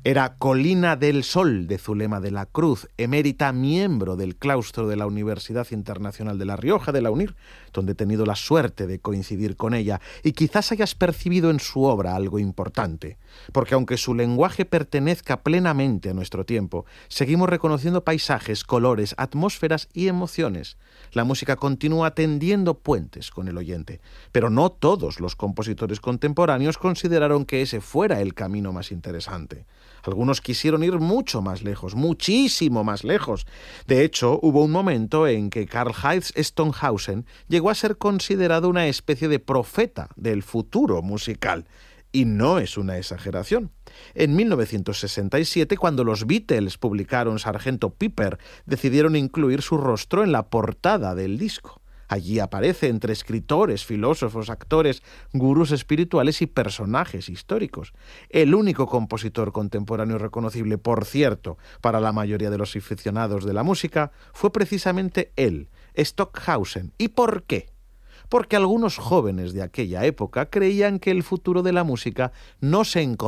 Era Colina del Sol de Zulema de la Cruz, emérita miembro del claustro de la Universidad Internacional de La Rioja, de la UNIR, donde he tenido la suerte de coincidir con ella, y quizás hayas percibido en su obra algo importante, porque aunque su lenguaje pertenezca plenamente a nuestro tiempo, seguimos reconociendo paisajes, colores, atmósferas y emociones. La música continúa tendiendo puentes con el oyente, pero no todos los compositores contemporáneos consideraron que ese fuera el camino más interesante. Algunos quisieron ir mucho más lejos, muchísimo más lejos. De hecho, hubo un momento en que Karl Heinz Stockhausen llegó a ser considerado una especie de profeta del futuro musical. Y no es una exageración. En 1967, cuando los Beatles publicaron Sgt. Pepper, decidieron incluir su rostro en la portada del disco. Allí aparece entre escritores, filósofos, actores, gurús espirituales y personajes históricos. El único compositor contemporáneo reconocible, por cierto, para la mayoría de los aficionados de la música, fue precisamente él, Stockhausen. ¿Y por qué? Porque algunos jóvenes de aquella época creían que el futuro de la música no se encontraba